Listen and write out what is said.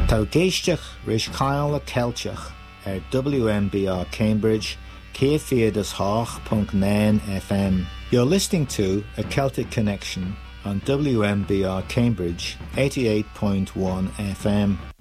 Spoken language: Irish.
Tá géisteach rís cáil le Celteach WMBR Cambridge, K-Fiadas-Hawk.9 FM. You're listening to A Celtic Connection on WMBR Cambridge, 88.1 FM.